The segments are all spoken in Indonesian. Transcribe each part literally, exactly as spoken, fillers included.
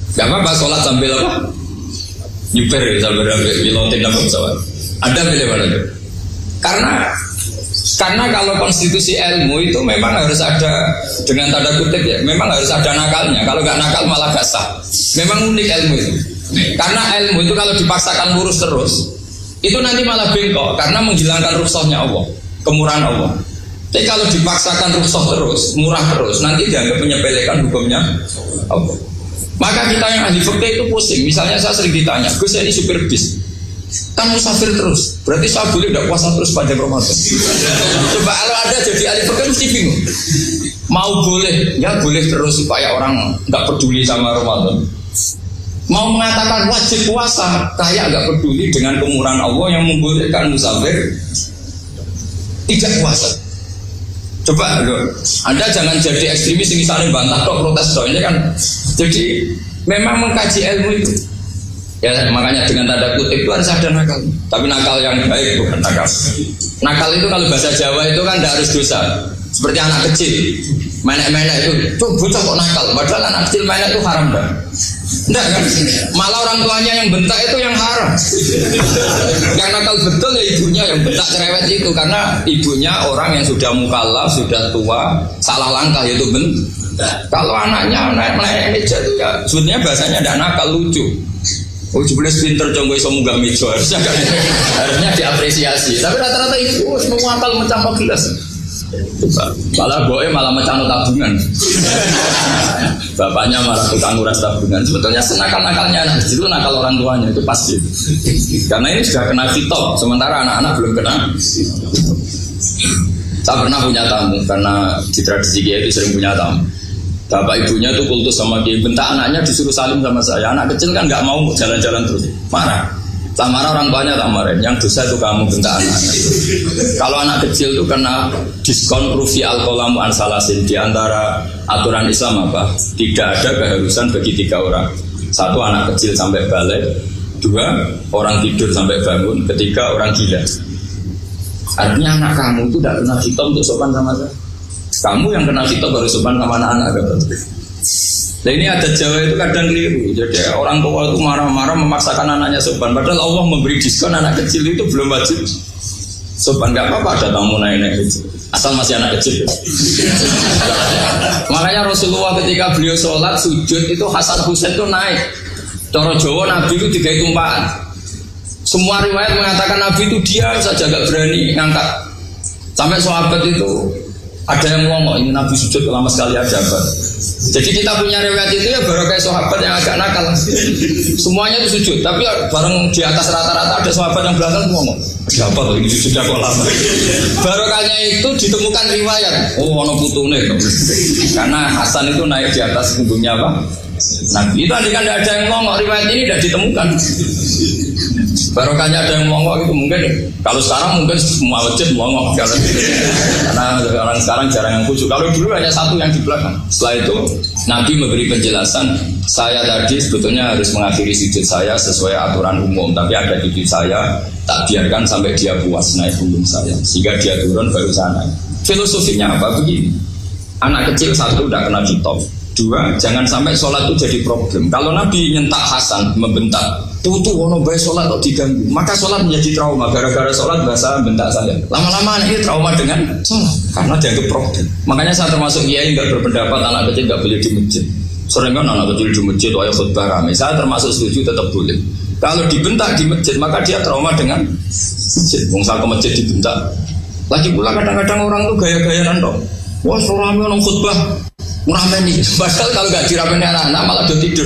Gak apa-apa sholat sambil apa? Nyuper ya, sambil pilotin apa pesawat. Ada pilih mana tuh? Karena karena kalau konstitusi ilmu itu memang harus ada, dengan tanda kutip ya, memang harus ada nakalnya. Kalau nggak nakal malah gak sah. Memang unik ilmu itu. Karena ilmu itu kalau dipaksakan lurus terus, itu nanti malah bengkok karena menghilangkan rukhsahnya Allah, kemurahan Allah. Tapi kalau dipaksakan rukhsah terus, murah terus, nanti dianggap menyepelekan hukumnya Allah. Maka kita yang ahli fikih itu pusing. Misalnya saya sering ditanya, Gus ini supir bis, kan musafir terus, berarti saya boleh tidak puasa terus pada Ramadan? Coba kalau ada jadi ahli fikih mesti bingung. Mau boleh, ya boleh terus supaya orang nggak peduli sama Ramadan. Mau mengatakan wajib puasa, kayak nggak peduli dengan kemurahan Allah yang membolehkan musafir tidak puasa. Coba loh, Anda jangan jadi ekstremis misalnya bantah kok protes dong, ini kan. Jadi memang mengkaji ilmu itu. Ya makanya dengan tanda kutip itu harus ada nakal. Tapi nakal yang baik bukan nakal. Nakal itu kalau bahasa Jawa itu kan tidak harus dosa. Seperti anak kecil, menek-menek itu, tuh bocah kok nakal. Padahal anak kecil menek itu haram dah. Enggak kan? Malah orang tuanya yang bentak itu yang haram. Yang nakal betul ya ibunya yang bentak cerewet itu, karena ibunya orang yang sudah mukallaf, sudah tua, salah langkah yaitu bentak. Kalau anaknya naik-naik meja itu ya sebetulnya bahasanya tidak nakal, lucu. Oh jelas pinter conggo iso munggah meja, harusnya kan, harusnya diapresiasi. Tapi rata-rata itu oh, semua akal mencampur gelas. Malah boe malah mecano tabungan. Bapaknya malah tukang nguras tabungan. Sebetulnya senakal-nakalnya anak itu nakal orang tuanya itu pasti. Karena ini sudah kena fitop, sementara anak-anak belum kena. Saya pernah punya tamu karena di tradisi Kiai itu sering punya tamu. Bapak ibunya tuh kultus sama Kiai, bentak anaknya disuruh salim sama saya. Anak kecil kan nggak mau jalan-jalan terus, marah. Tak marah orang tuanya tak marahin. Yang dosa itu kamu bentak anaknya. Kalau anak kecil itu kena diskon rufi al-qalamu an salasin. Di antara aturan Islam apa? Tidak ada keharusan bagi tiga orang. Satu anak kecil sampai balik, dua orang tidur sampai bangun, ketiga orang gila. Artinya anak kamu itu tidak pernah hitam untuk sopan sama saya. Kamu yang kenal hitam baru sopan sama anak-anak. Nah ini ada Jawa itu kadang keliru. Jadi orang tua itu marah-marah memaksakan anaknya sopan. Padahal Allah memberi diskon anak kecil itu belum wajib sopan. Gak apa-apa ada tamu naik-naik kecil, asal masih anak kecil. Makanya Rasulullah ketika beliau sholat sujud itu Hasan Husain itu naik. Cara Jawa Nabi itu tiga tumpahan. Semua riwayat mengatakan Nabi itu diam saja gak berani ngangkat. Sampai sahabat itu ada yang ngomong ini Nabi sujud lama sekali aja Pak. Jadi kita punya riwayat itu ya baru kayak sahabat yang agak nakal. Semuanya itu sujud, tapi bareng di atas rata-rata ada sahabat yang belakang ngomong, siapa tuh ini sujudnya kok lama. Barokahnya itu ditemukan riwayat. Oh ono putune. Karena Hasan itu naik di atas punggungnya apa? Nabi itu andai kan tidak ada yang ngomong, riwayat ini tidak ditemukan. Barokahnya ada yang ngomong itu mungkin. Kalau sekarang mungkin semua wajib ngomong. Karena orang sekarang jarang yang khusyuk. Kalau dulu hanya satu yang di belakang. Setelah itu Nabi memberi penjelasan, saya tadi sebetulnya harus mengakhiri sujud saya sesuai aturan umum, tapi ada cucu saya tak biarkan sampai dia puas naik punggung saya, sehingga dia turun baru saya naik. Filosofinya apa? Begini, anak kecil satu udah kena hitop. Dua, jangan sampai sholat itu jadi problem. Kalau Nabi nyentak Hasan, membentak, tutu wono bae sholat kok diganggu, maka sholat menjadi trauma. Gara-gara sholat bahasa bentak saya. Lama-lama anak ini trauma dengan sholat karena dianggap problem. Makanya saya termasuk kiai nggak berpendapat anak kecil nggak boleh di masjid. Sering kan anak kecil di masjid, ayo khutbah rame. Saya termasuk setuju tetap boleh. Kalau dibentak di masjid, maka dia trauma dengan masjid. Bangsa ke masjid dibentak. Lagi pula kadang-kadang orang tuh gaya-gayaan dong. Wah, rame orang khutbah. Muramen nih, padahal kalau nggak diramein anak-anak malah udah tidur.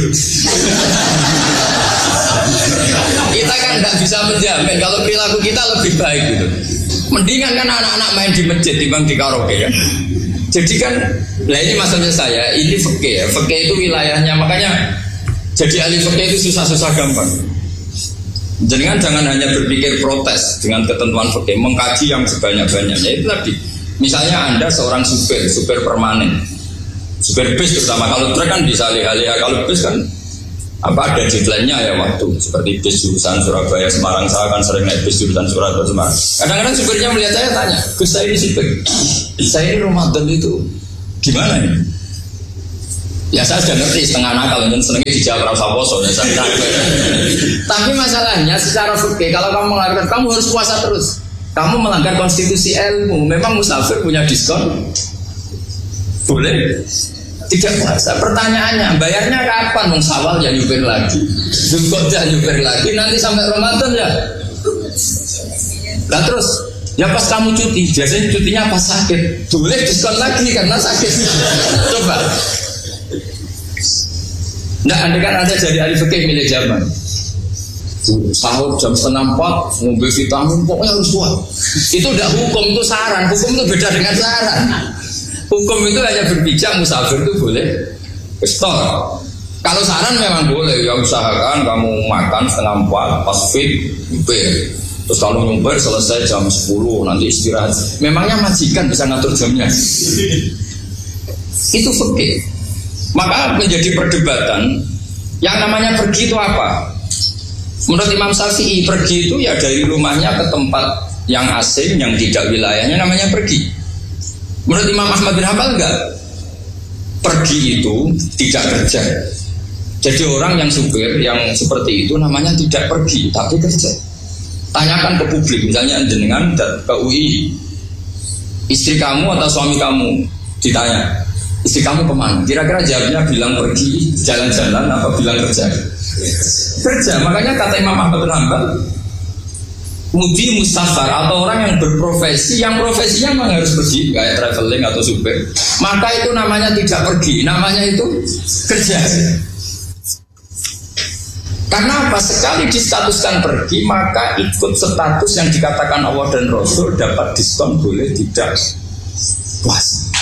Kita kan nggak bisa menjamin kalau perilaku kita lebih baik gitu. Mendingan kan anak-anak main di masjid dibanding di karaoke kan. Jadi kan, nah ini maksudnya saya, ini fikih ya, fikih itu wilayahnya, makanya jadi ahli fikih itu susah-susah gampang. Jadi kan jangan hanya berpikir protes dengan ketentuan fikih, mengkaji yang sebanyak-banyaknya. Itu tadi, misalnya Anda seorang supir, supir permanen. Supir bis terutama, kalau truk kan bisa lihat-lihat, kalau bis kan apa ada deadline-nya ya waktu, seperti bis jurusan Surabaya Semarang, saya kan sering naik bis jurusan Surabaya Semarang. Kadang-kadang supirnya melihat saya tanya, Gus saya ini sipir, saya ini Ramadan itu gimana ini? Ya saya sudah ngerti setengah nakal, dan senengnya dijawab rasa poso ya saya. Tapi masalahnya secara fikih kalau kamu melanggar, kamu harus puasa terus. Kamu melanggar konstitusi ilmu. Memang musafir punya diskon? Boleh? Tidak puasa. Pertanyaannya, bayarnya kapan? Mau Syawal ya nyupir lagi, Zulqa'dah nyupir lagi, nanti sampai Ramadan ya. Nah terus, ya pas kamu cuti, biasanya cutinya pas sakit, boleh diskon lagi karena sakit. Coba. Nggak, andai kan ada jadi ahli fikih milik zaman. Sahur jam setengah empat, ngombe vitamin, pokoknya harus kuat. Itu udah hukum, itu saran. Hukum itu beda dengan saran. Hukum itu hanya berbicara musafir itu boleh store. Kalau saran memang boleh, ya usahakan kamu makan setengah empat, pas fit, nyumpir. Terus kalau nyumpir selesai jam sepuluh, nanti istirahat. Memangnya majikan bisa ngatur jamnya? Itu fikih. Maka menjadi perdebatan, yang namanya pergi itu apa? Menurut Imam Syafi'i, pergi itu ya dari rumahnya ke tempat yang asing, yang tidak wilayahnya, namanya pergi. Menurut Imam Ahmad bin Hanbal enggak. Pergi itu tidak kerja. Jadi orang yang supir, yang seperti itu namanya tidak pergi, tapi kerja. Tanyakan ke publik, misalnya jenengan ke U I, istri kamu atau suami kamu, ditanya, istri kamu kemana? Kira-kira jawabnya bilang pergi, jalan-jalan, apa bilang kerja? Kerja. Makanya kata Imam Ahmad bin Hanbal, mudi mustafar atau orang yang berprofesi, yang profesinya memang harus pergi, kayak traveling atau supir, maka itu namanya tidak pergi, namanya itu kerja. Karena apa? Sekali distatuskan pergi, maka ikut status yang dikatakan Allah dan Rasul, dapat diskon, boleh tidak puasa.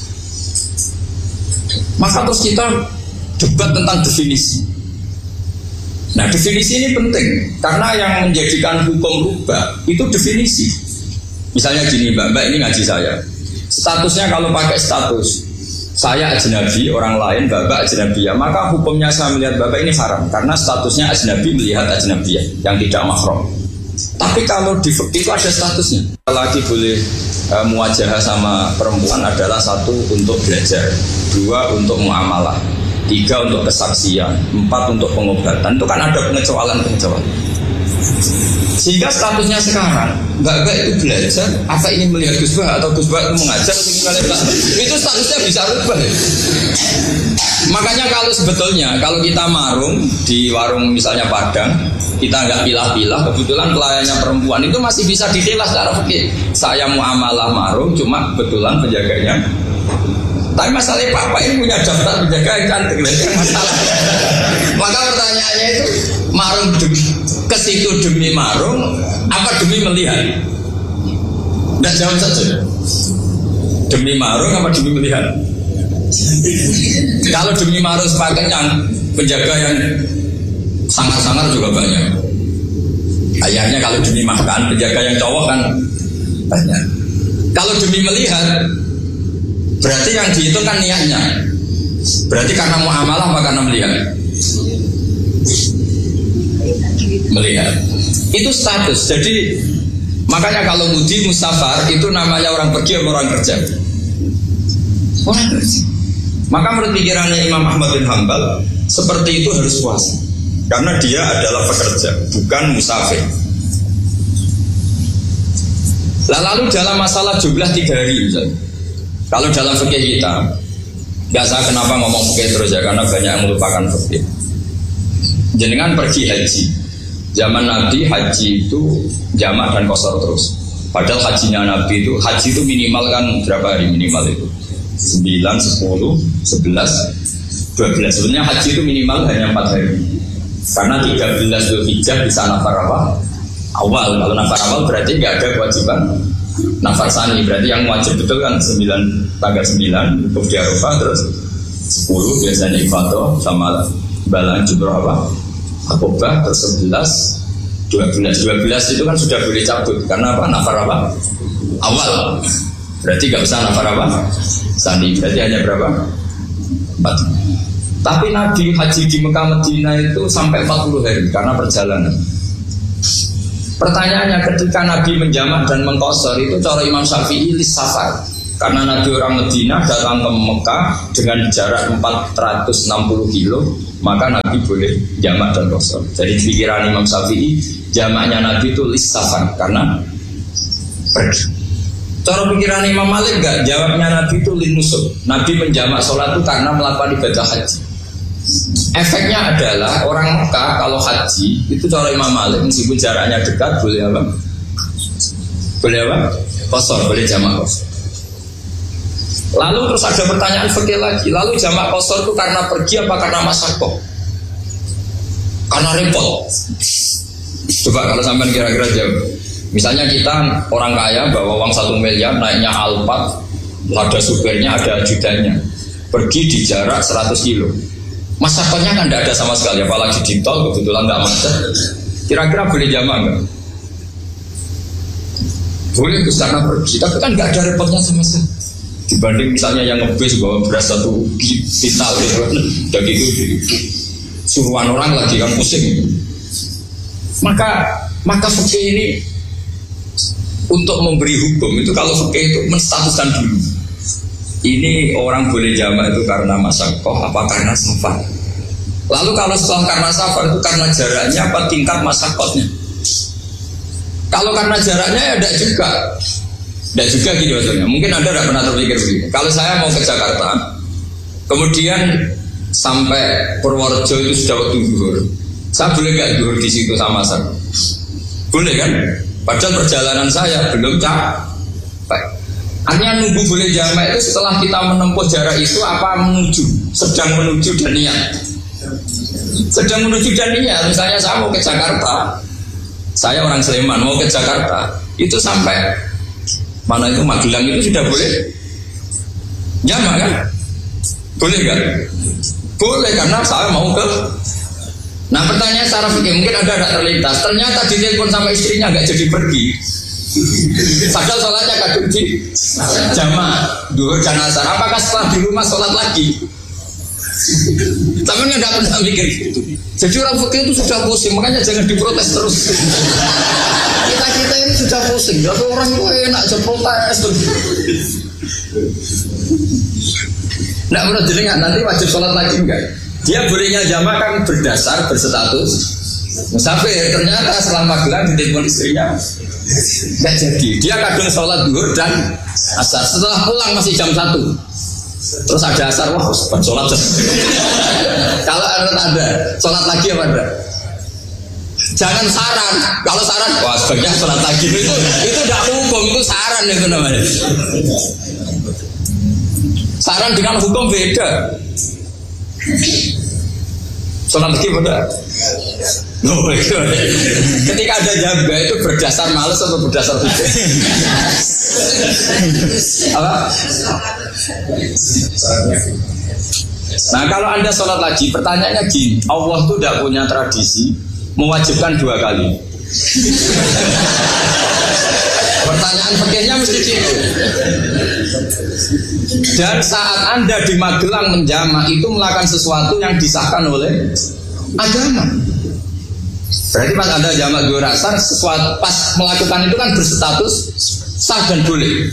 Maka terus kita debat tentang definisi. Nah, definisi ini penting karena yang menjadikan hukum rubah itu definisi. Misalnya gini, Mbak, Mbak ini ngaji saya. Statusnya kalau pakai status saya ajnabi, orang lain Bapak ajnabiyah, maka hukumnya saya melihat Bapak ini haram karena statusnya ajnabi melihat ajnabiyah yang tidak mahram. Tapi kalau di fikih itu ada statusnya. Lagi boleh e, muwajahah sama perempuan adalah satu untuk belajar, dua untuk muamalah, tiga untuk kesaksian, empat untuk pengobatan. Itu kan ada pengecualian-pengecualian. Sehingga statusnya sekarang Mbak-mbak itu belajar, apa ingin melihat Gus Bah atau Gus Bah itu mengajar, itu statusnya bisa rubah ya. Makanya kalau sebetulnya kalau kita marung di warung misalnya Padang, kita nggak pilah-pilah, kebetulan pelayannya perempuan itu masih bisa ditilah secara fikih. Saya muamalah marung, cuma kebetulan penjaganya. Tapi masalahnya papa ini punya daftar penjaga yang cantik, itu masalah. Maka pertanyaannya itu marung demi, ke situ demi marung, apa demi melihat? Nggak jawab saja. Demi marung apa demi melihat? Kalau demi marung sepakat yang penjaga yang sangar-sangar juga banyak. Ayahnya kalau demi makan, penjaga yang cowok kan banyak. Kalau demi melihat, berarti yang dihitung kan niatnya. Berarti karena muamalah apa karena melihat? Melihat. Itu status. Jadi makanya kalau mudi musafar itu namanya orang pergi atau orang kerja? Orang kerja. Maka menurut pikirannya Imam Ahmad bin Hanbal, seperti itu harus puasa. Karena dia adalah pekerja, bukan musafir. Lalu dalam masalah jumlah tiga hari misalnya. Kalau dalam fikih kita, nggak saya kenapa ngomong fikih terus ya, karena banyak yang melupakan fikih. Jenengan pergi haji, zaman Nabi haji itu jamak dan qashar terus. Padahal hajinya Nabi itu, haji itu minimal kan berapa hari minimal itu? sembilan, sepuluh, sebelas, dua belas. Sebenarnya haji itu minimal hanya empat hari. Karena tiga belas Dzulhijjah bisa nafar apa? Awal. Kalau nafar awal berarti nggak ada kewajiban nafar sani, berarti yang wajib betul kan sembilan, tanggal sembilan untuk di Arafah, terus sepuluh biasanya ifadah sama balang jumroh apa? Akobah, terus sebelas, dua belas. dua belas itu kan sudah boleh cabut karena apa? Nafar apa? Awal. Berarti nggak usah nafar apa? Sani. Berarti hanya berapa? empat. Tapi Nabi haji di Mekah Madinah itu sampai empat puluh hari karena perjalanan. Pertanyaannya, ketika Nabi menjamak dan mengqashar itu cara Imam Syafi'i lis safar, Karena Nabi orang Medina datang ke Mekah dengan jarak empat ratus enam puluh kilo, maka Nabi boleh jamak dan qasar. Jadi pikiran Imam Syafi'i, jamaknya Nabi itu lis-safar karena pergi. Cara pikiran Imam Malik enggak, jawabnya Nabi itu lin-nusuk. Nabi menjamak sholat itu karena melakukan ibadah haji. Efeknya adalah orang Mekah kalau haji itu cara Imam Malik meskipun jaraknya dekat boleh apa? Boleh apa? Qasar, boleh jamak qasar. Lalu terus ada pertanyaan fikih lagi. Lalu jamak qasar itu karena pergi apa karena masyaqqah? Karena repot. Coba kalau sampai kira-kira jawab. Misalnya kita orang kaya bawa uang satu miliar naiknya Alphard, ada supirnya, ada ajudannya, pergi di jarak seratus kilo. Masyaqqahnya kan tidak ada sama sekali, apalagi di tol kebetulan tidak macet. Kira-kira boleh jamak nggak? Boleh itu karena pergi, tapi kan nggak ada repotnya sama sekali. Dibanding misalnya yang ngebis bawa beras satu kintal gitu, dan itu suruhan orang lagi kan pusing. Maka maka fikih ini untuk memberi hukum itu kalau fikih itu menstatuskan dulu. Ini orang boleh jamak itu karena masyaqqah apa karena safar. Lalu kalau setelah karena safar itu karena jaraknya apa tingkat masyaqqahnya. Kalau karena jaraknya ya tidak juga. Tidak juga gitu maksudnya. Mungkin Anda tidak pernah terpikir begini. Kalau saya mau ke Jakarta, kemudian sampai Purworejo itu sudah waktu zuhur, saya boleh nggak zuhur di situ sama saya? Boleh kan? Padahal perjalanan saya belum capek. Artinya nunggu boleh jamak itu setelah kita menempuh jarak itu apa menuju, sedang menuju dan niat. Sedang menuju dan niat. Misalnya saya mau ke Jakarta, saya orang Sleman mau ke Jakarta, itu sampai mana itu Magelang itu sudah boleh jamak kan? Boleh kan? Boleh karena saya mau ke. Nah pertanyaan secara fikih mungkin ada tidak terlintas. Ternyata ditelepon sama istrinya nggak jadi pergi. Padahal sholatnya kadung di jamak duhur dan asar. Apakah setelah di rumah sholat lagi? Tapi nggak pernah mikir gitu. Jadi orang fikih itu sudah pusing, makanya jangan diprotes terus. Kita kita ini sudah pusing. Tapi orang itu enak jadi protes terus. Nggak pernah jelingan nanti wajib sholat lagi enggak? Dia bolehnya jamak kan berdasar berstatus musafir. Ternyata selama Magelang ditelepon istrinya nggak jadi. Dia kadang sholat duhur dan asar. Setelah pulang masih jam satu. Terus ada asar, wah buat sholat. Kalau ada sholat lagi apa ada? Jangan saran. Kalau saran, wah sebaiknya sholat lagi itu itu tidak hukum, itu saran itu namanya. Saran dengan hukum beda. Sholat lagi pada. Oh, itu. Ketika ada jaga itu berdasar malas atau berdasar hukum? Apa? Nah kalau Anda sholat lagi, pertanyaannya gini, Allah itu tidak punya tradisi mewajibkan dua kali. Pertanyaan fikihnya mesti gitu. Dan saat Anda di Magelang menjamak itu melakukan sesuatu yang disahkan oleh agama. Berarti pas Anda jamak dua asar, sesuatu pas melakukan itu kan berstatus sah dan boleh.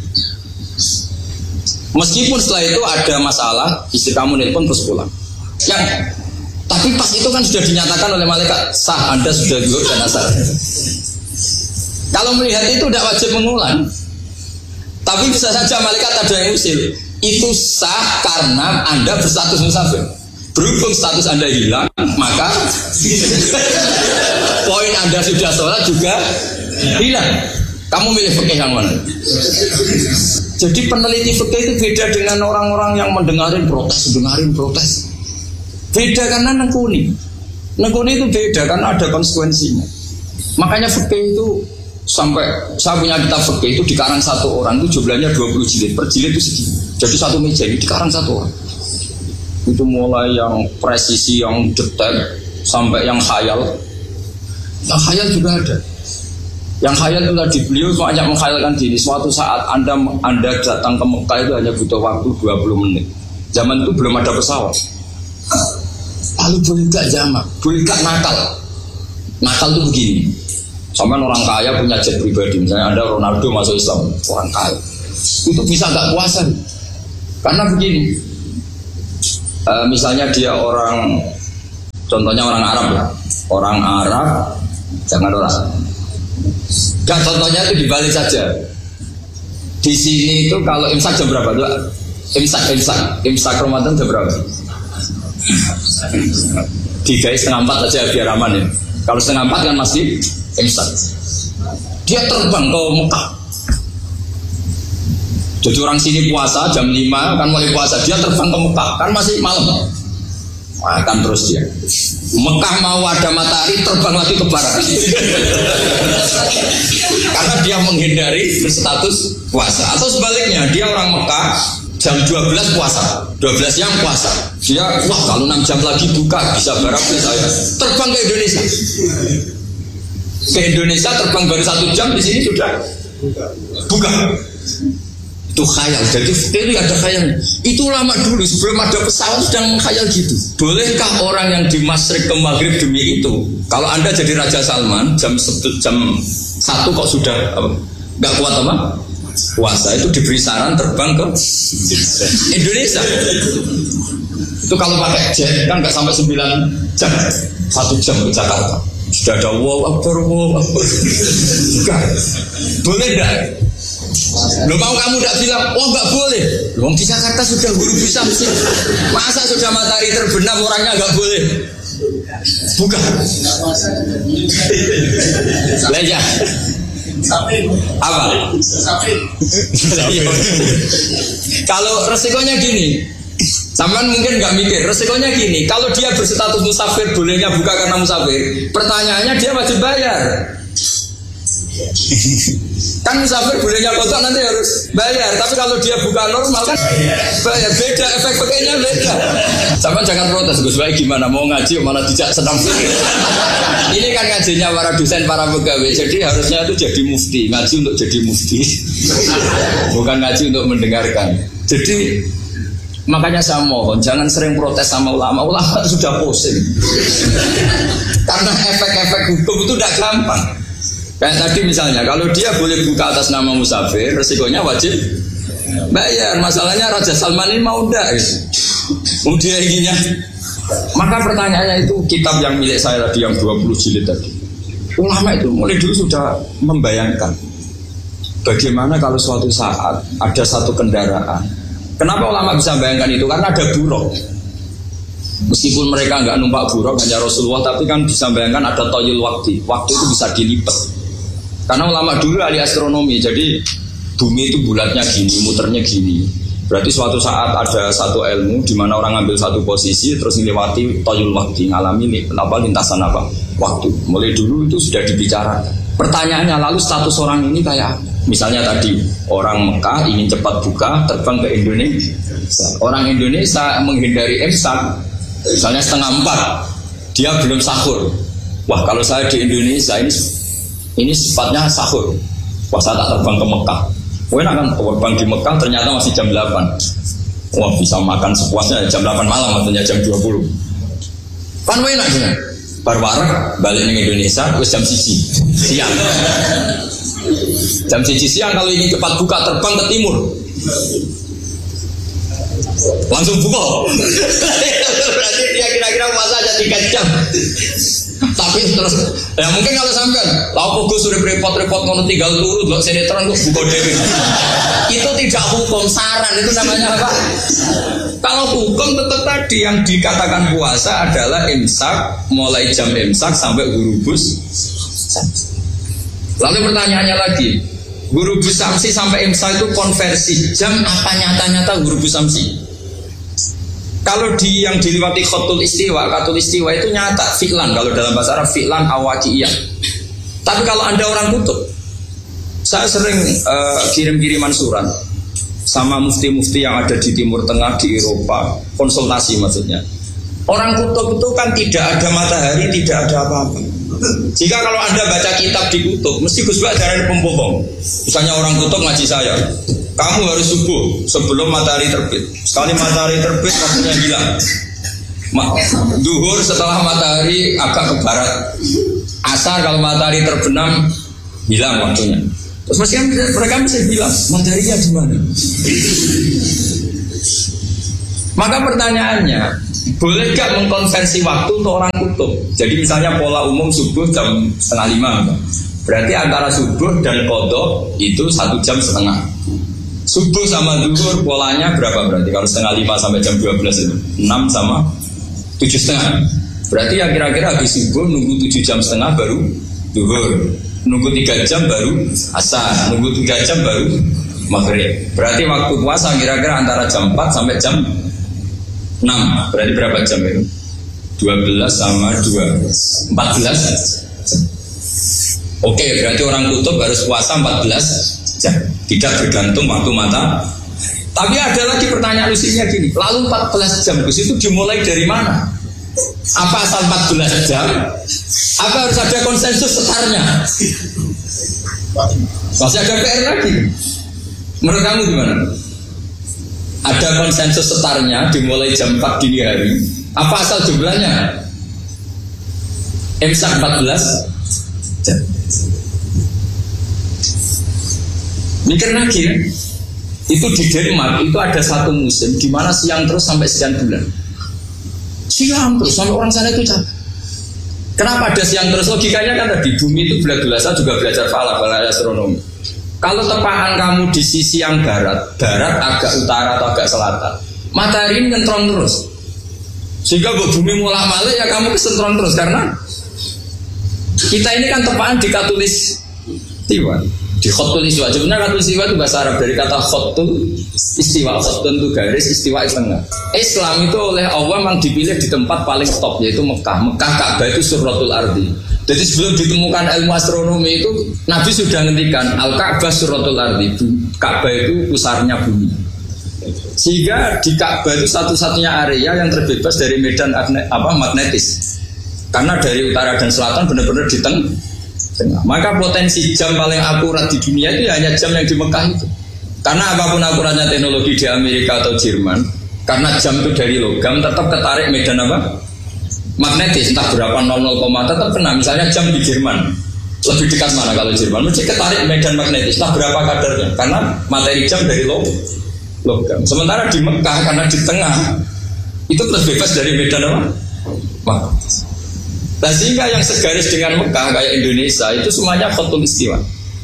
Meskipun setelah itu ada masalah, istri kamu nelpon terus pulang. Yang tapi pas itu kan sudah dinyatakan oleh malaikat sah, Anda sudah zuhur dan asar. Kalau melihat itu tidak wajib mengulang. Tapi bisa saja malaikat ada yang usil. Itu sah karena Anda berstatus musafir. Berhubung status Anda hilang, maka poin Anda sudah sholat juga hilang. Kamu milih fikih yang mana? Jadi peneliti fikih itu beda dengan orang-orang yang mendengarin protes, mendengarin protes. Beda karena nengkuni. Nengkuni itu beda karena ada konsekuensinya. Makanya fikih itu sampai saya punya kitab fikih itu dikarang satu orang itu jumlahnya dua puluh jilid. Per jilid itu segini. Jadi satu meja ini dikarang satu orang. Itu mulai yang presisi, yang detail sampai yang khayal. Yang khayal juga ada. Yang khayal itu tadi beliau banyak mengkhayalkan diri. Suatu saat anda anda datang ke Mekah itu hanya butuh waktu dua puluh menit. Zaman itu belum ada pesawat. Lalu boleh gak jamak? Boleh gak nakal? Nakal itu begini. Sama orang kaya punya jet pribadi. Misalnya ada Ronaldo masuk Islam, orang kaya. itu bisa nggak puasa. Karena begini, uh, misalnya dia orang, contohnya orang Arab lah, orang Arab, jangan orang. Gak, contohnya itu di Bali saja. Di sini itu kalau imsak jam berapa tuh? Imsak, imsak, imsak Ramadan jam berapa? Tiga setengah empat aja biar aman ya. Kalau setengah empat kan masih imsak. Dia terbang ke Mekah. Jadi orang sini puasa jam lima kan mulai puasa, dia terbang ke Mekah kan masih malam. Makan terus dia. Mekah mau ada matahari terbang lagi ke barat. Karena dia menghindari berstatus puasa. Atau sebaliknya, dia orang Mekah jam dua belas puasa, dua belas siang puasa. Dia wah kalau enam jam lagi buka bisa barang saya. Terbang ke Indonesia. Ke Indonesia terbang baru satu jam, di sini sudah buka. Itu khayal. Jadi itu ada khayal. Itu lama dulu sebelum ada pesawat sudah mengkhayal gitu. Bolehkah orang yang di Masyrik ke Maghrib demi itu? Kalau Anda jadi Raja Salman jam jam satu kok sudah apa? Nggak kuat apa? Puasa, itu diberi saran terbang ke Indonesia. Itu kalau pakai jet kan nggak sampai sembilan jam, satu jam ke Jakarta. Sudah ada wow akbar wow akbar. Boleh enggak? Lo mau kamu tidak bilang, oh nggak boleh. Wong di Jakarta sudah huru bisa sih. Masa sudah matahari terbenam orangnya nggak boleh? Bukan. Leja. Apa? Kalau resikonya gini, sampean mungkin nggak mikir. Resikonya gini, kalau dia berstatus musafir, bolehnya buka karena musafir. Pertanyaannya dia wajib bayar. Kan musafir bolehnya kotor nanti harus bayar. Tapi kalau dia buka normal kan bayar. Beda, efek pakainya beda. Sama jangan protes, Gus Baik gimana mau ngaji malah tidak sedang. Ini kan ngajinya para dosen, para pegawai. Jadi harusnya itu jadi mufti. Ngaji untuk jadi mufti, bukan ngaji untuk mendengarkan. Jadi makanya saya mohon jangan sering protes sama ulama. Ulama sudah pusing. Karena efek-efek hukum itu tidak gampang. Kayak tadi misalnya, kalau dia boleh buka atas nama musafir, resikonya wajib bayar. Masalahnya Raja Salman ini mau enggak gitu. Mau dia inginnya. Maka pertanyaannya itu kitab yang milik saya tadi, yang dua puluh jilid tadi. Ulama itu mulai dulu sudah membayangkan bagaimana kalau suatu saat ada satu kendaraan. Kenapa ulama bisa membayangkan itu? Karena ada buruk. Meskipun mereka nggak numpak buruk, hanya Rasulullah, tapi kan bisa membayangkan ada toyul waktu. Waktu itu bisa dilipat. Karena ulama dulu ahli astronomi, jadi bumi itu bulatnya gini, muternya gini. Berarti suatu saat ada satu ilmu di mana orang ambil satu posisi terus melewati toyul waktu, ngalami apa lintasan apa waktu. Mulai dulu itu sudah dibicarakan. Pertanyaannya lalu status orang ini kayak misalnya tadi orang Mekah ingin cepat buka terbang ke Indonesia. Orang Indonesia menghindari imsak, misalnya setengah empat, dia belum sahur. Wah kalau saya di Indonesia ini ini sifatnya sahur. Wah saya tak terbang ke Mekah. Wah kan terbang di Mekah ternyata masih jam delapan. Wah bisa makan sepuasnya jam delapan malam, artinya jam dua puluh. Kan enak sih. Barwarek balik ke Indonesia terus jam siji siang. Jam siji siang kalau ini cepat buka terbang ke timur. Langsung buka. Berarti dia kira-kira puasa aja tiga jam. Tapi terus ya mungkin kalau sampai lau kok sudah repot-repot ngono tinggal turun loh sinetron kok buka dewi. Itu tidak hukum, saran itu namanya apa? Kalau hukum tetap tadi yang dikatakan puasa adalah imsak mulai jam imsak sampai hurubus. Lalu pertanyaannya lagi, hurubus samsi sampai imsak itu konversi jam apa nyata-nyata hurubus samsi? Kalau di yang dilewati khotul istiwa, khotul istiwa itu nyata fi'lan, kalau dalam bahasa Arab fi'lan awaqiyah. Tapi kalau Anda orang kutub, saya sering uh, kirim-kiriman surat sama mufti-mufti yang ada di Timur Tengah, di Eropa, konsultasi maksudnya. Orang kutub itu kan tidak ada matahari, tidak ada apa-apa. Jika kalau Anda baca kitab di kutub, mesti Gus Bak jangan pembohong. Misalnya orang kutub ngaji saya, kamu harus subuh sebelum matahari terbit. Sekali matahari terbit, waktunya hilang. Duhur setelah matahari agak ke barat. Asar kalau matahari terbenam, hilang waktunya. Terus mesti mereka bisa bilang materinya di mana? Maka pertanyaannya, boleh gak mengkonversi waktu untuk orang kutub? Jadi misalnya pola umum subuh jam setengah lima, berarti antara subuh dan qadha itu satu jam setengah. Subuh sama zuhur polanya berapa berarti? Kalau setengah lima sampai jam dua belas itu enam sama tujuh setengah. Berarti ya kira-kira habis subuh nunggu tujuh jam setengah baru zuhur, nunggu tiga jam baru asar, nunggu tiga jam baru maghrib. Berarti waktu puasa kira-kira antara jam empat sampai jam enam. Berarti berapa jam itu? dua belas sama dua, empat belas jam. Oke, berarti orang kutub harus puasa empat belas jam, tidak bergantung waktu mata. Tapi ada lagi pertanyaan lucunya gini, lalu empat belas jam itu dimulai dari mana? Apa asal empat belas jam? Apa harus ada konsensus setarnya? Masih ada P R lagi. Menurut kamu gimana? Ada konsensus setarnya dimulai jam empat dini hari. Apa asal jumlahnya? Imsak empat belas jam. Mikir lagi ya. Itu di Denmark itu ada satu musim di mana siang terus sampai sekian bulan. Siang terus sampai orang sana itu capek. Kenapa ada siang terus? Logikanya kan tadi bumi itu belas-belasan juga belajar falak, belajar astronomi. Kalau tepahan kamu di sisi yang barat, barat agak utara atau agak selatan, matahari ini ngentrong terus. Sehingga bumi mulai malik ya kamu kesentron terus karena kita ini kan tepahan di khatulistiwa, di khotul istiwa. Sebenarnya khotul istiwa itu bahasa Arab dari kata khotul istiwa. Khotul itu garis, istiwa itu tengah. Islam itu oleh Allah memang dipilih di tempat paling top yaitu Mekah. Mekah Ka'bah itu suratul ardi. Jadi sebelum ditemukan ilmu astronomi itu Nabi sudah ngendikan Al-Ka'bah suratul ardi. Ka'bah itu pusarnya bumi. Sehingga di Ka'bah itu satu-satunya area yang terbebas dari medan apa magnetis. Karena dari utara dan selatan benar-benar di tengah. Maka potensi jam paling akurat di dunia itu hanya jam yang di Mekah itu. Karena apapun akuratnya teknologi di Amerika atau Jerman, karena jam itu dari logam tetap ketarik medan apa? Magnetis, entah berapa nol nol, tetap kena. Misalnya jam di Jerman lebih dekat mana kalau Jerman? Mesti ketarik medan magnetis, entah berapa kadarnya. Karena materi jam dari logam. Sementara di Mekah karena di tengah itu terus bebas dari medan apa? Magnetis. Nah sehingga yang segaris dengan Mekah kayak Indonesia itu semuanya khotul istiwa.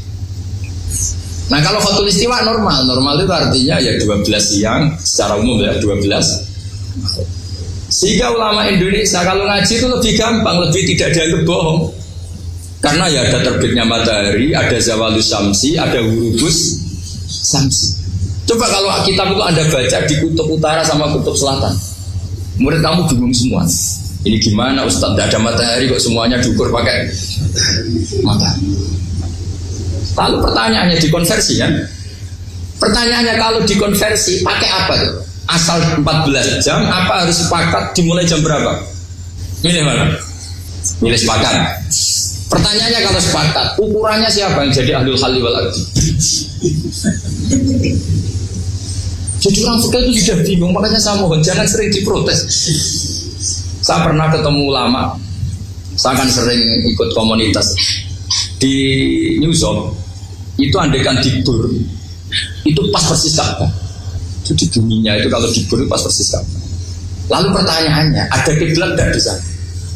Nah kalau khotul istiwa normal, normal itu artinya ya dua belas siang secara umum ya dua belas. Sehingga ulama Indonesia kalau ngaji itu lebih gampang, lebih tidak dianggap bohong. Karena ya ada terbitnya matahari, ada zawalus syamsi, ada hurubus syamsi. Coba kalau kitab itu Anda baca di kutub utara sama kutub selatan, murid kamu bingung semua. Ini gimana Ustaz, tidak ada matahari kok semuanya diukur pakai matahari. Lalu pertanyaannya dikonversi kan? Pertanyaannya kalau dikonversi pakai apa tuh? Asal empat belas jam, apa harus sepakat dimulai jam berapa? Milih mana? Milih sepakat. Pertanyaannya kalau sepakat, ukurannya siapa yang jadi ahlul halli wal aqdi? Jadi orang fikih itu sudah bingung, makanya saya mohon jangan sering diprotes. Saya pernah ketemu ulama, saya kan sering ikut komunitas di New York. Itu andaikan dibur, itu pas persis Ka'bah. Jadi buminya itu kalau dibur itu pas persis Ka'bah. Lalu pertanyaannya, ada kiblat tidak di sana?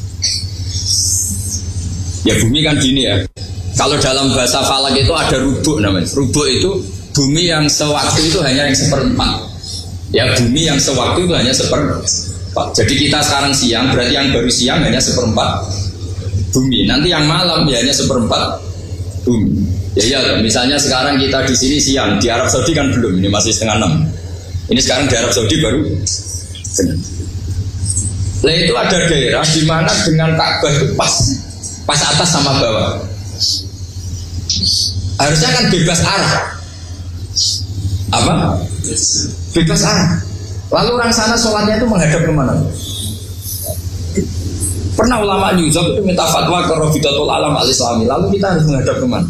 Ya bumi kan gini ya. Kalau dalam bahasa falak itu ada rubuk namanya. Rubuk itu bumi yang sewaktu itu hanya yang seperempat. Ya bumi yang sewaktu itu hanya seperempat. Jadi kita sekarang siang, berarti yang baru siang hanya seperempat bumi. Nanti yang malam ya hanya seperempat bumi. Ya ya, misalnya sekarang kita di sini siang, di Arab Saudi kan belum, ini masih setengah enam. Ini sekarang di Arab Saudi baru setengah. Nah itu ada daerah di mana dengan Ka'bah itu pas, pas atas sama bawah. Harusnya kan bebas arah. Apa? Bebas arah. Lalu orang sana sholatnya itu menghadap kemana? Pernah ulama New York itu minta fatwa ke Rabidatul Alam al-Islami. Lalu kita harus menghadap kemana?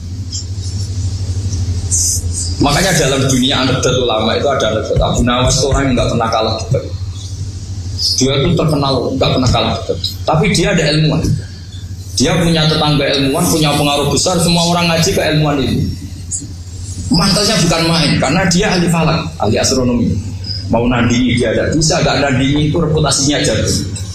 Makanya dalam dunia anekdot ulama itu ada anekdot Abu Nawas itu orang yang nggak pernah kalah debat. Dia itu terkenal nggak pernah kalah debat. Tapi dia ada ilmuwan. Dia punya tetangga ilmuwan, punya pengaruh besar. Semua orang ngaji ke ilmuwan itu. Mantelnya bukan main, karena dia ahli falak, ahli astronomi. Mau nandingi dia tidak bisa, gak nandingi itu reputasinya jatuh.